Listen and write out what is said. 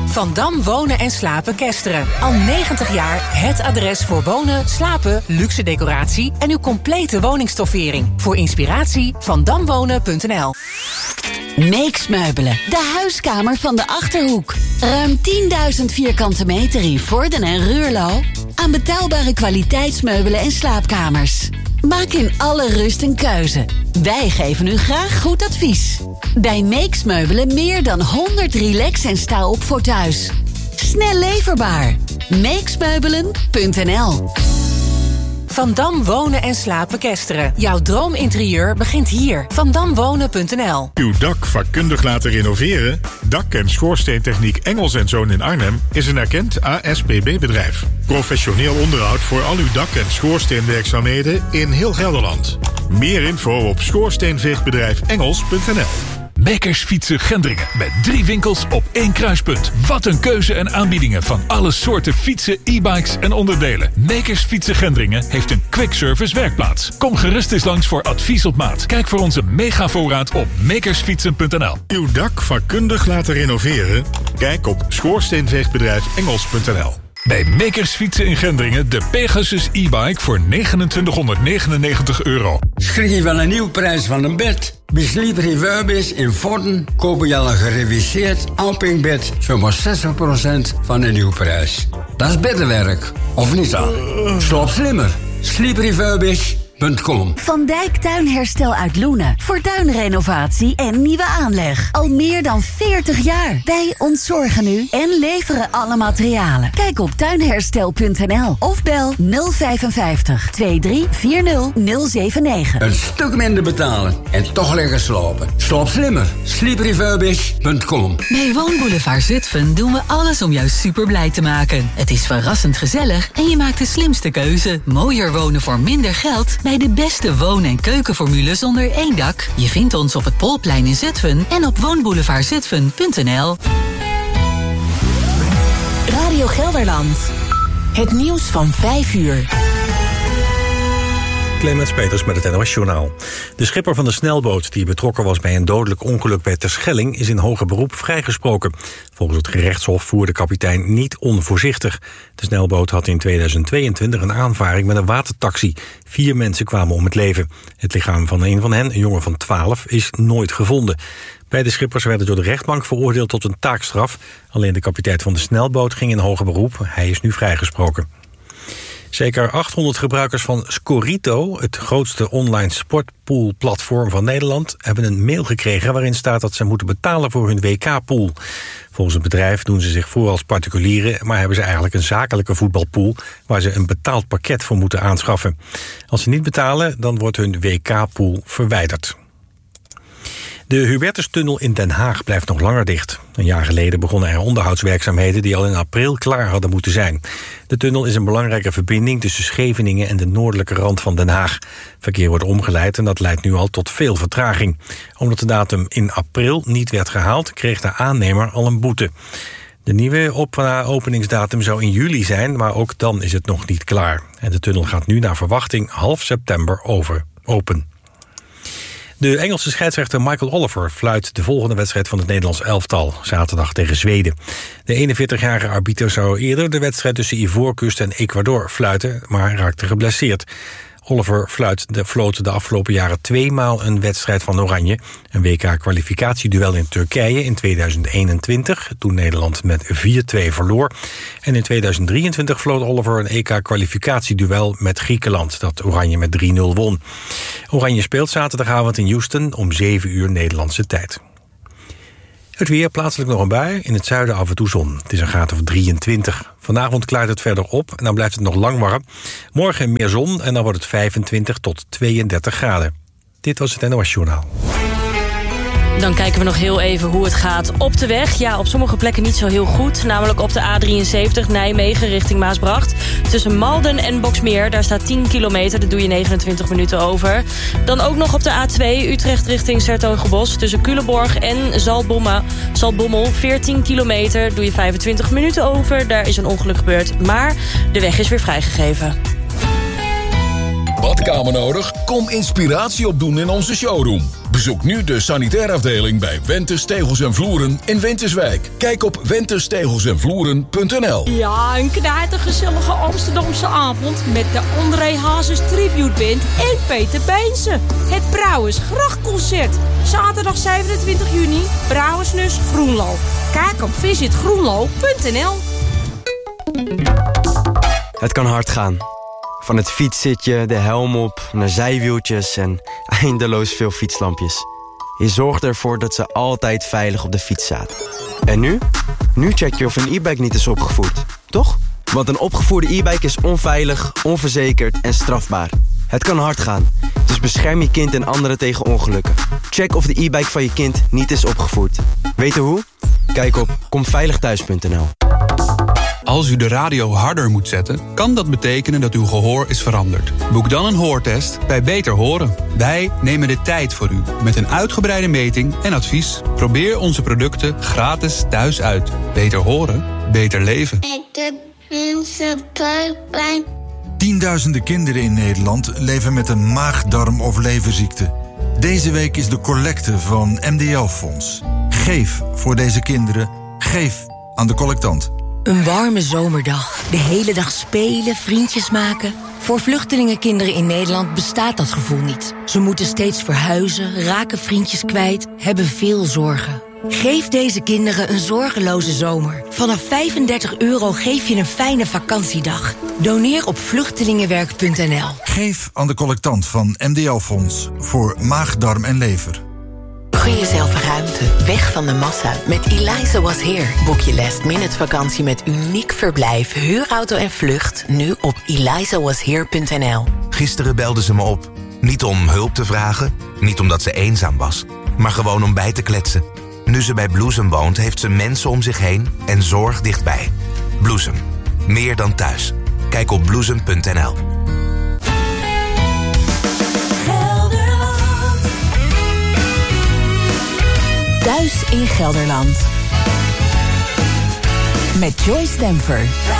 Van Dam Wonen en Slapen Kesteren. Al 90 jaar het adres voor wonen, slapen, luxe decoratie en uw complete woningstoffering. Voor inspiratie vandamwonen.nl. Meeks Meubelen, de huiskamer van de Achterhoek. Ruim 10.000 vierkante meter in Vorden en Ruurlo. Aan betaalbare kwaliteitsmeubelen en slaapkamers. Maak in alle rust een keuze. Wij geven u graag goed advies. Bij Meeks Meubelen meer dan 100 relax- en sta-op voor thuis. Snel leverbaar. Meeksmeubelen.nl. Van Dam Wonen en Slapen Kesteren. Jouw droominterieur begint hier. Vandamwonen.nl. Uw dak vakkundig laten renoveren? Dak- en schoorsteentechniek Engels & Zoon in Arnhem is een erkend ASPB-bedrijf. Professioneel onderhoud voor al uw dak- en schoorsteenwerkzaamheden in heel Gelderland. Meer info op schoorsteenveegbedrijfengels.nl. Makers Fietsen Gendringen met 3 winkels op 1 kruispunt. Wat een keuze en aanbiedingen van alle soorten fietsen, e-bikes en onderdelen. Makers Fietsen Gendringen heeft een quick service werkplaats. Kom gerust eens langs voor advies op maat. Kijk voor onze megavoorraad op makersfietsen.nl. Uw dak vakkundig laten renoveren? Kijk op schoorsteenveegbedrijfengels.nl. Bij Makers Fietsen in Gendringen de Pegasus e-bike voor €2999. Schrik van een nieuwe prijs van een bed. Bij Sleep Refurbished in Vorden kopen je al een gereviseerd Alpingbed voor maar 60% van de nieuwe prijs. Dat is beddenwerk, of niet dan? Slaap slimmer. Sleeprefurbished.com. Van Dijk Tuinherstel uit Loenen. Voor tuinrenovatie en nieuwe aanleg. Al meer dan 40 jaar. Wij ontzorgen u en leveren alle materialen. Kijk op tuinherstel.nl of bel 055 2340 079. Een stuk minder betalen en toch lekker slapen. Slaap slimmer. Sleeprefurbished.com. Bij Woonboulevard Zutphen doen we alles om jou super blij te maken. Het is verrassend gezellig en je maakt de slimste keuze. Mooier wonen voor minder geld bij de beste woon- en keukenformules onder één dak. Je vindt ons op het Polplein in Zutphen en op woonboulevardzutphen.nl. Radio Gelderland. Het nieuws van 5 uur. Clemens Peters met het NOS-journaal. De schipper van de snelboot die betrokken was bij een dodelijk ongeluk bij Terschelling is in hoger beroep vrijgesproken. Volgens het gerechtshof voerde de kapitein niet onvoorzichtig. De snelboot had in 2022 een aanvaring met een watertaxi. 4 mensen kwamen om het leven. Het lichaam van een van hen, een jongen van 12, is nooit gevonden. Beide schippers werden door de rechtbank veroordeeld tot een taakstraf. Alleen de kapitein van de snelboot ging in hoger beroep. Hij is nu vrijgesproken. Zeker 800 gebruikers van Scorito, het grootste online sportpoolplatform van Nederland, hebben een mail gekregen waarin staat dat ze moeten betalen voor hun WK-pool. Volgens het bedrijf doen ze zich voor als particulieren, maar hebben ze eigenlijk een zakelijke voetbalpool waar ze een betaald pakket voor moeten aanschaffen. Als ze niet betalen, dan wordt hun WK-pool verwijderd. De Hubertustunnel in Den Haag blijft nog langer dicht. Een jaar geleden begonnen er onderhoudswerkzaamheden die al in april klaar hadden moeten zijn. De tunnel is een belangrijke verbinding tussen Scheveningen en de noordelijke rand van Den Haag. Verkeer wordt omgeleid en dat leidt nu al tot veel vertraging. Omdat de datum in april niet werd gehaald, kreeg de aannemer al een boete. De nieuwe openingsdatum zou in juli zijn, maar ook dan is het nog niet klaar. En de tunnel gaat nu naar verwachting half september open. De Engelse scheidsrechter Michael Oliver fluit de volgende wedstrijd van het Nederlands elftal, zaterdag tegen Zweden. De 41-jarige arbiter zou eerder de wedstrijd tussen Ivoorkust en Ecuador fluiten, maar raakte geblesseerd. Oliver floot de afgelopen jaren 2 maal een wedstrijd van Oranje. Een WK-kwalificatieduel in Turkije in 2021, toen Nederland met 4-2 verloor. En in 2023 floot Oliver een EK-kwalificatieduel met Griekenland, dat Oranje met 3-0 won. Oranje speelt zaterdagavond in Houston om 7 uur Nederlandse tijd. Het weer, plaatselijk nog een bui, in het zuiden af en toe zon. Het is een graad of 23. Vanavond klaart het verder op en dan blijft het nog lang warm. Morgen meer zon en dan wordt het 25 tot 32 graden. Dit was het NOS Journaal. Dan kijken we nog heel even hoe het gaat op de weg. Ja, op sommige plekken niet zo heel goed. Namelijk op de A73 Nijmegen richting Maasbracht. Tussen Malden en Boxmeer, daar staat 10 kilometer. Daar doe je 29 minuten over. Dan ook nog op de A2 Utrecht richting 's-Hertogenbosch. Tussen Culemborg en Zaltbommel, 14 kilometer. Doe je 25 minuten over. Daar is een ongeluk gebeurd. Maar de weg is weer vrijgegeven. badkamer nodig? Kom inspiratie opdoen in onze showroom. Bezoek nu de sanitaire afdeling bij Wentes Tegels en Vloeren in Winterswijk. Kijk op wentestegelsenvloeren.nl. Ja, een knijtergezellige Amsterdamse avond met de André Hazes Tribute Band en Peter Beense. Het Brouwersgrachtconcert. Zaterdag 27 juni, Brouwersnus Groenlo. Kijk op visitgroenlo.nl. Het kan hard gaan. Van het fietszitje, de helm op, naar zijwieltjes en eindeloos veel fietslampjes. Je zorgt ervoor dat ze altijd veilig op de fiets zaten. En nu? Nu check je of een e-bike niet is opgevoerd, toch? Want een opgevoerde e-bike is onveilig, onverzekerd en strafbaar. Het kan hard gaan, dus bescherm je kind en anderen tegen ongelukken. Check of de e-bike van je kind niet is opgevoerd. Weten hoe? Kijk op komveiligthuis.nl. Als u de radio harder moet zetten, kan dat betekenen dat uw gehoor is veranderd. Boek dan een hoortest bij Beter Horen. Wij nemen de tijd voor u met een uitgebreide meting en advies. Probeer onze producten gratis thuis uit. Beter horen, beter leven. Tienduizenden kinderen in Nederland leven met een maag-darm- of leverziekte. Deze week is de collecte van MDL Fonds. Geef voor deze kinderen. Geef aan de collectant. Een warme zomerdag. De hele dag spelen, vriendjes maken. Voor vluchtelingenkinderen in Nederland bestaat dat gevoel niet. Ze moeten steeds verhuizen, raken vriendjes kwijt, hebben veel zorgen. Geef deze kinderen een zorgeloze zomer. Vanaf €35 geef je een fijne vakantiedag. Doneer op vluchtelingenwerk.nl. Geef aan de collectant van MDL Fonds voor maag, darm en lever. Gun jezelf ruimte, weg van de massa. Met Eliza Was Here boek je last-minute vakantie met uniek verblijf, huurauto en vlucht. Nu op elizawashere.nl. Gisteren belde ze me op. Niet om hulp te vragen, niet omdat ze eenzaam was, maar gewoon om bij te kletsen. Nu ze bij Bloesem woont, heeft ze mensen om zich heen en zorg dichtbij. Bloesem, meer dan thuis. Kijk op bloesem.nl. Thuis in Gelderland. Met Joyce Stamfer.